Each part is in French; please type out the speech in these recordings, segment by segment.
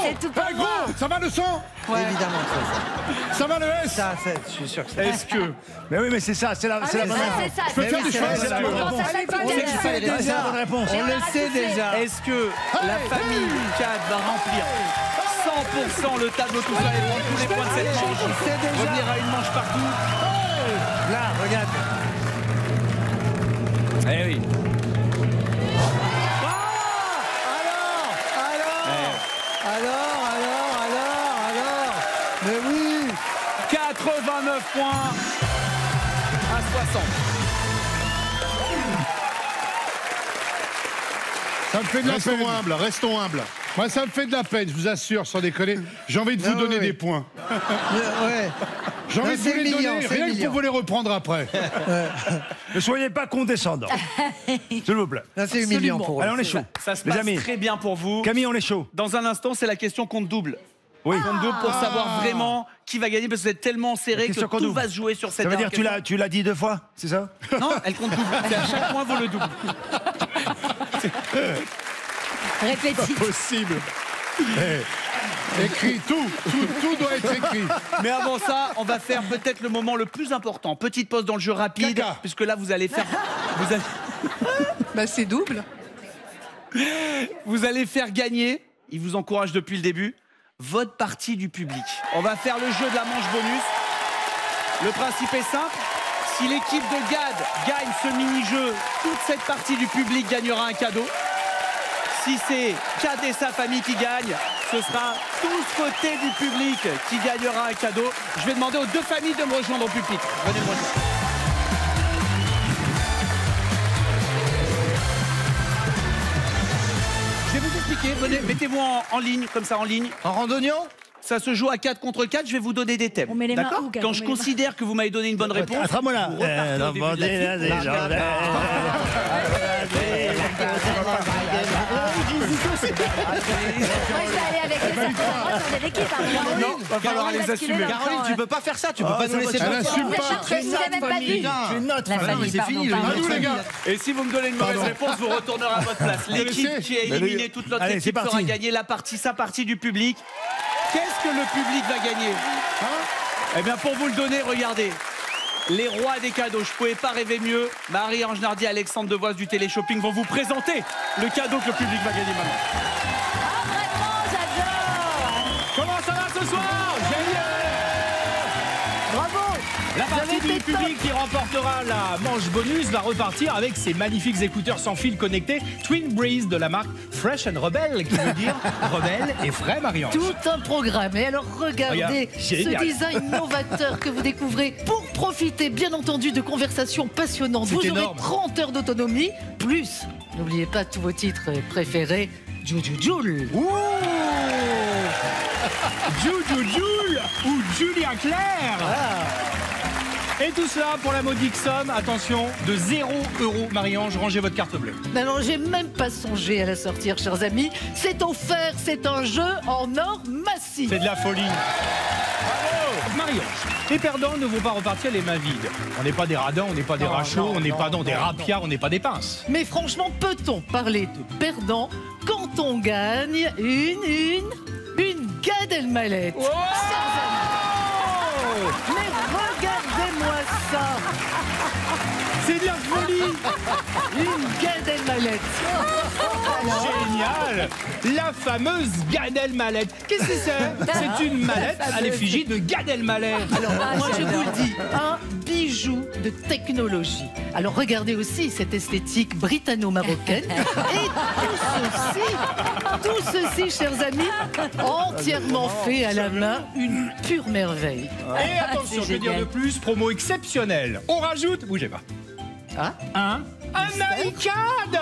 c'est tout pour Go. moi. Ça va le sang? Ouais. Évidemment que Ça va le S? ça. Je suis sûr que ça. Est-ce que... Mais oui, mais c'est ça, c'est la bonne Ouais, réponse. c'est ça. Je peux faire du cheval, c'est la bonne On réponse. pense à ça depuis On tout le à l'heure. sait déjà. C'est la bonne réponse. On le sait déjà. Est-ce que la famille CAD va remplir 100% le tableau tout seul et prendre tous les points de cette manche? Revenir à une manche partout. Là, regarde. Eh oui. Alors. Mais oui. 89 points à 60. Ça me fait de la peine. Restons humbles. Moi, ça me fait de la peine, je vous assure, sans déconner. J'ai envie de vous Ah, donner oui. des points. Ouais. J'ai envie Non, de vous c'est les mignon, donner, c'est rien que mignon. pour vous les reprendre après. Ne soyez pas condescendants. S'il vous plaît. Là, c'est humiliant pour eux. Allez, on est chaud. Ça se Les passe amis, très bien pour vous. Camille, on est chaud. Dans un instant, c'est la question compte double. Oui. Compte double pour savoir vraiment qui va gagner parce que vous êtes tellement serré que question compte tout double. va se jouer sur cette Ça veut dire dernière que tu l'as dit 2 fois, c'est ça? question. Non, elle compte double. C'est à chaque point vaut le double. Répétitif. Possible. Écrit, tout doit être écrit. Mais avant ça, on va faire peut-être le moment le plus important. Petite pause dans le jeu rapide, Caca. puisque là vous allez faire. Bah c'est double. Vous allez faire gagner, il vous encourage depuis le début, votre partie du public. On va faire le jeu de la manche bonus. Le principe est simple. Si l'équipe de GAD gagne ce mini-jeu, toute cette partie du public gagnera un cadeau. Si c'est GAD et sa famille qui gagnent, ce sera tout ce côté du public qui gagnera un cadeau. Je vais demander aux 2 familles de me rejoindre au pupitre. Venez me rejoindre. Je vais vous expliquer. Venez, mettez-vous en ligne, comme ça en ligne. En randonnion. Ça se joue à 4 contre 4, je vais vous donner des thèmes. On met les mains D'accord? où, Gad? Quand On je met les mains. considère que vous m'avez donné une bonne réponse. Attrape-moi là. vous repartez au début de la file. Moi, je vais aller avec les autres. Moi, on est l'équipe. Non, va falloir les assumer. Caroline, tu peux pas faire ça. Tu peux pas nous laisser Elle faire. assume pas. Je vous ai même pas dit. La famille, c'est fini, pardon, le pardon. À nous, les gars. Et si vous me donnez une mauvaise réponse, vous retournerez à votre place. L'équipe laissez. qui a éliminé toute l'autre Allez, c'est équipe fera parti. gagner sa partie du public. Qu'est-ce que le public va gagner? Eh bien, pour vous le donner, regardez. Les rois des cadeaux, je pouvais pas rêver mieux. Marie-Ange Nardi et Alexandre Devoise du Téléshopping vont vous présenter le cadeau que le public va gagner maintenant. Ah, vraiment, j'adore. Comment ça va ce soir? Génial! Bravo. La Vous partie avez du été top. public qui remportera la manche bonus va repartir avec ses magnifiques écouteurs sans fil connectés Twin Breeze de la marque Fresh and Rebel, qui veut dire rebelle et frais, Marie-Ange. Tout un programme. Et alors regardez Regarde, ce génial. design novateur que vous découvrez pour profiter bien entendu de conversations passionnantes. C'est Vous aurez énorme. 30 heures d'autonomie, plus, n'oubliez pas tous vos titres préférés, Joule. Joule ou Julien Clerc. Et tout cela pour la modique somme, attention, de 0 €. Marie-Ange, rangez votre carte bleue. Alors j'ai même pas songé à la sortir, chers amis. C'est offert, c'est un jeu en or massif. C'est de la folie. Bravo Marie-Ange, les perdants ne vont pas repartir les mains vides. On n'est pas des radins, on n'est pas des rachauds, on n'est pas dans des rapiards, on n'est pas des pinces. Mais franchement, peut-on parler de perdant quand on gagne une Gad Elmaleh? Oh Mais regardez-moi ça! C'est de la folie. Une Gad Elmaleh! Génial. La fameuse Gad Elmaleh. Qu'est-ce que c'est? C'est une mallette à l'effigie de Gad Elmaleh. Alors, moi je vous le dis, un bijou de technologie. Alors regardez aussi cette esthétique britanno-marocaine. Et tout ceci, chers amis, entièrement fait à la main, une pure merveille. Et attention, c'est que dire de génial. plus? Promo exceptionnelle. On rajoute, bougez pas, Ah, un iCad.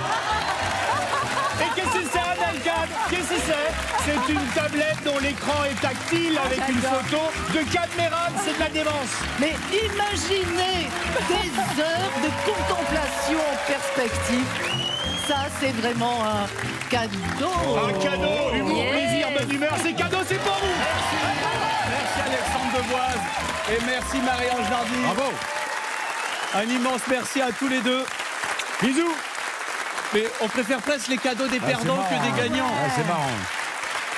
Et qu'est-ce que c'est un iCad? Qu'est-ce que c'est? C'est une tablette dont l'écran est tactile avec une photo de Cad Merad. C'est de la démence. mais imaginez des heures de contemplation en perspective. Ça, c'est vraiment un cadeau. Un cadeau, humour, Yes. plaisir, bonne humeur, c'est cadeau, c'est pour vous. Merci Alexandre Devoise et merci Marie-Ange Nardi. Bravo. Un immense merci à tous les deux. Bisous. Mais on préfère presque les cadeaux des perdants que des gagnants. Ah, c'est marrant.